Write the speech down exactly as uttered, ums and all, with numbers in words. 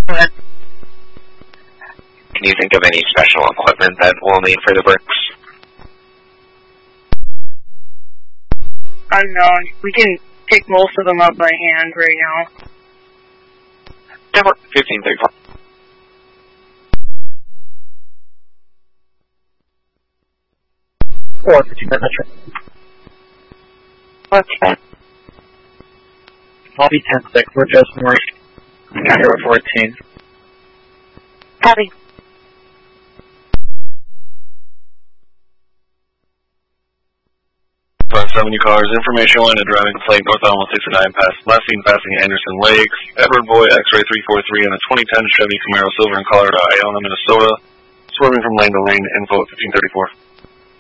Can you think of any special equipment that we'll need for the bricks? Unknown. We can pick most of them up by hand right now. Number fifteen thirty-four. Four, fifteen, that's right. What's that? I'll be ten six, we're just north. Here at fourteen. Copy. seventy cars, information line at driving plate northbound one sixty-nine past last seen passing Anderson Lakes, Edward Boy X-ray three forty-three and a twenty ten Chevy Camaro Silver in Colorado, Iona, Minnesota, swerving from lane to lane, info at fifteen thirty-four.